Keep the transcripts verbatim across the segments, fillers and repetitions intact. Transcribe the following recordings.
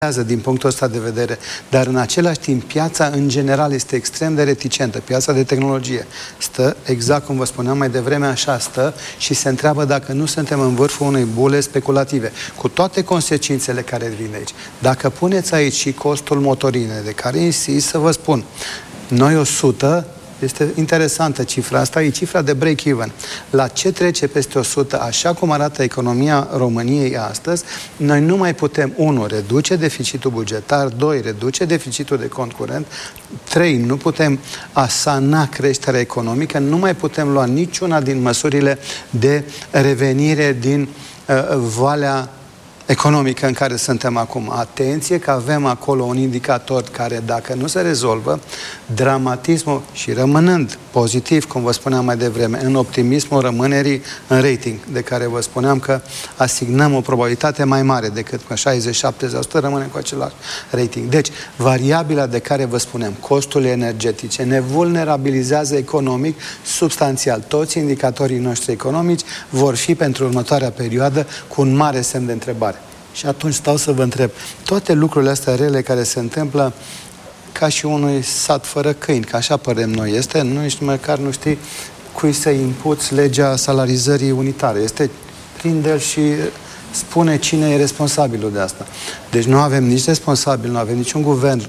din punctul ăsta de vedere, dar în același timp piața în general este extrem de reticentă, piața de tehnologie stă, exact cum vă spuneam mai devreme, așa stă și se întreabă dacă nu suntem în vârful unei bule speculative, cu toate consecințele care vin de aici. Dacă puneți aici și costul motorinei, de care insist să vă spun, noi o sută, este interesantă cifra asta, e cifra de break-even. La ce trece peste o sută, așa cum arată economia României astăzi, noi nu mai putem, unu, reduce deficitul bugetar, doi, reduce deficitul de cont curent, trei, nu putem asana creșterea economică, nu mai putem lua niciuna din măsurile de revenire din uh, valea economică în care suntem acum. Atenție că avem acolo un indicator care, dacă nu se rezolvă, dramatismul și rămânând pozitiv, cum vă spuneam mai devreme, în optimismul rămânerii în rating, de care vă spuneam că asignăm o probabilitate mai mare decât că șaizeci șaptezeci la sută rămânem cu același rating. Deci, variabila de care vă spunem, costurile energetice, ne vulnerabilizează economic substanțial. Toți indicatorii noștri economici vor fi pentru următoarea perioadă cu un mare semn de întrebare. Și atunci stau să vă întreb, toate lucrurile astea rele care se întâmplă ca și unui sat fără câini, că așa părem noi, este, nu nici măcar nu știi cui să impuți legea salarizării unitare. Este prinde-l și spune cine e responsabilul de asta. Deci nu avem nici responsabil, nu avem niciun guvern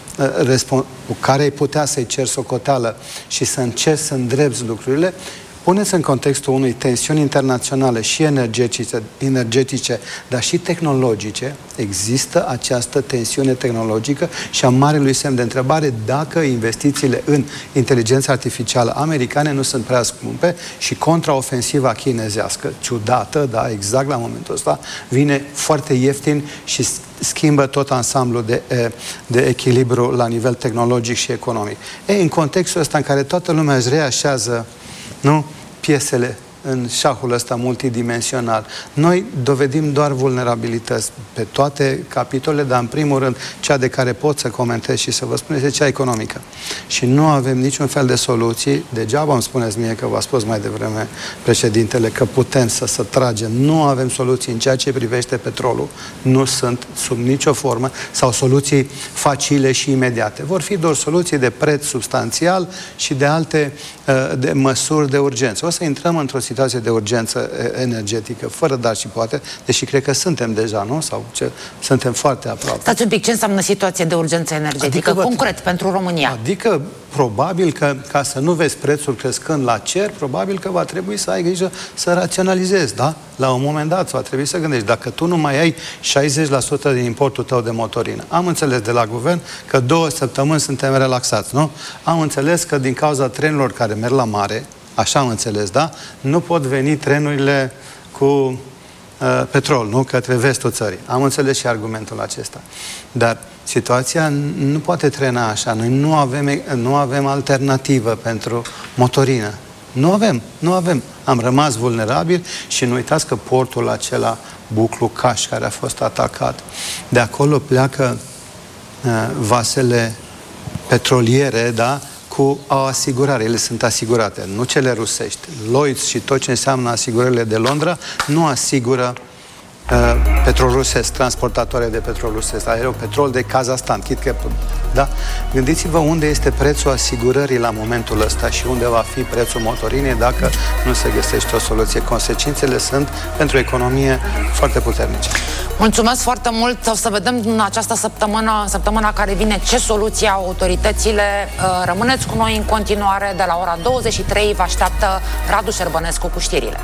cu care ai putea să-i cer socoteală și să încerci să îndrepți lucrurile. Puneți în contextul unei tensiuni internaționale și energetice, energetice, dar și tehnologice, există această tensiune tehnologică și a marelui semn de întrebare dacă investițiile în inteligența artificială americane nu sunt prea scumpe și contraofensiva chinezească, ciudată, da, exact la momentul ăsta, vine foarte ieftin și schimbă tot ansamblul de, de echilibru la nivel tehnologic și economic. E, în contextul ăsta în care toată lumea își reașează, nu? Piesele în șahul ăsta multidimensional. Noi dovedim doar vulnerabilități pe toate capitolele, dar în primul rând cea de care pot să comentez și să vă spun este cea economică. Și nu avem niciun fel de soluții. Degeaba îmi spuneți mie că v-a spus mai devreme președintele că putem să, să tragem. Nu avem soluții în ceea ce privește petrolul. Nu sunt sub nicio formă sau soluții facile și imediate. Vor fi doar soluții de preț substanțial și de alte uh, de măsuri de urgență. O să intrăm într-o situație de urgență energetică, fără dar și poate, deși cred că suntem deja, nu? Sau ce, suntem foarte aproape. Stați un pic, ce înseamnă situație de urgență energetică, adică, concret, pentru România? Adică, probabil că, ca să nu vezi prețul crescând la cer, probabil că va trebui să ai grijă să raționalizezi, da? La un moment dat va trebui să gândești. Dacă tu nu mai ai șaizeci la sută din importul tău de motorină, am înțeles de la guvern că două săptămâni suntem relaxați, nu? Am înțeles că din cauza trenurilor care merg la mare, așa am înțeles, da? Nu pot veni trenurile cu uh, petrol, nu? Către vestul țării. Am înțeles și argumentul acesta. Dar situația nu poate trena așa. Noi nu avem, nu avem alternativă pentru motorină. Nu avem, nu avem. Am rămas vulnerabili și nu uitați că portul acela, Buclu Caș, care a fost atacat, de acolo pleacă uh, vasele petroliere, da? Cu o asigurare. Ele sunt asigurate, nu cele rusești. Lloyds și tot ce înseamnă asigurările de Londra nu asigură uh, petrol rusesc, transportatoare de petrol rusesc, aeropetrol de Kazahstan, chit da? Gândiți-vă unde este prețul asigurării la momentul ăsta și unde va fi prețul motorinei dacă nu se găsește o soluție. Consecințele sunt pentru economie foarte puternice. Mulțumesc foarte mult. O să vedem în această săptămână, săptămâna care vine, ce soluții au autoritățile. Rămâneți cu noi în continuare. De la ora douăzeci și trei vă așteaptă Radu Șerbănescu cu știrile.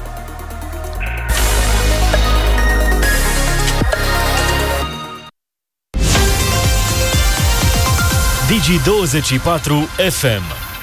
Digi douăzeci și patru F M.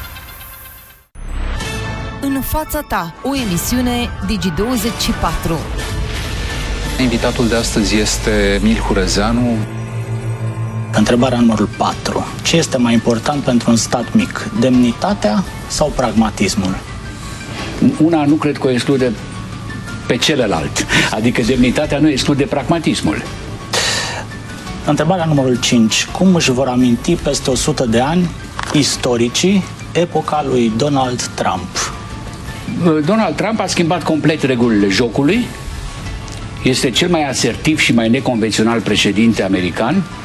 În fața ta, o emisiune Digi douăzeci și patru. Invitatul de astăzi este Emil Hurezeanu. Întrebarea numărul patru. Ce este mai important pentru un stat mic? Demnitatea sau pragmatismul? Una nu cred că o exclude pe celălalt. Adică demnitatea nu exclude pragmatismul. Întrebarea numărul cinci. Cum își vor aminti peste o sută de ani istoricii epoca lui Donald Trump? Donald Trump a schimbat complet regulile jocului. este cel mai asertiv și mai neconvențional președinte american